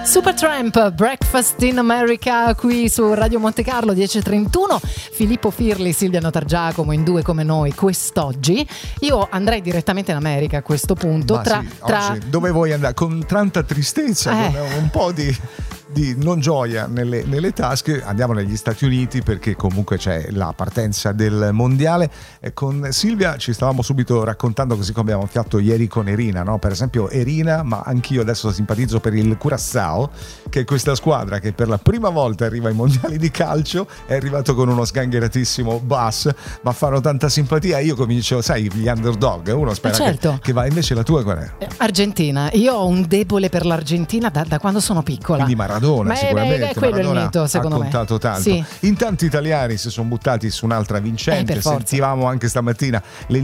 Supertramp, Breakfast in America, qui su Radio Monte Carlo, 10:31. Filippo Firli, Silvia Notargiacomo in due come noi quest'oggi. Io andrei direttamente in America a questo punto. Oggi, dove vuoi andare? Con tanta tristezza, con un po' di non gioia nelle tasche, andiamo negli Stati Uniti, perché comunque c'è la partenza del mondiale. E con Silvia ci stavamo subito raccontando, così come abbiamo fatto ieri con Erina, no? Per esempio Erina, ma anch'io adesso simpatizzo per il Curaçao, che è questa squadra che per la prima volta arriva ai mondiali di calcio, è arrivato con uno sgangheratissimo bus, ma fanno tanta simpatia. Io comincio, sai, gli underdog, uno spera certo. che va. Invece la tua qual è? Argentina. Io ho un debole per l'Argentina da quando sono piccola. Quindi Maradona, sicuramente. Quello Maradona è il mito, secondo ha contato tanto. Sì. In tanti italiani si sono buttati su un'altra vincente. Per forza. Sentivamo anche stamattina le